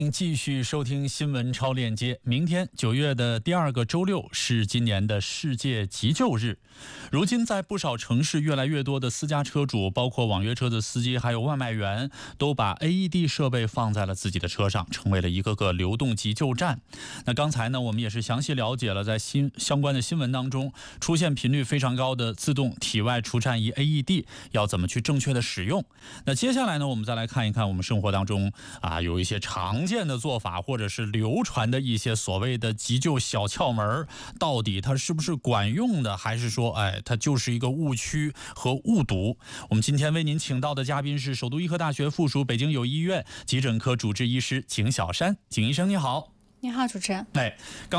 继续收听新闻超链接。明天9月的第2个周六是今年的世界急救日。如今在不少城市，越来越多的私家车主，包括网约车的司机还有外卖员，都把 AED 设备放在了自己的车上，成为了一个个流动急救站。那刚才呢，我们也是详细了解了在相关的新闻当中出现频率非常高的自动体外除颤仪 AED 要怎么去正确的使用。那接下来呢，我们再来看一看我们生活当中有一些常见的做法，或者是流传的一些所谓的急救小窍门，到底它是不是管用的，还是说它就是一个误区和误读。我们今天为您请到的嘉宾是首都医科大学附属北京友谊医院急诊科主治医师景小山。景医生你好。 你好，主持人。 刚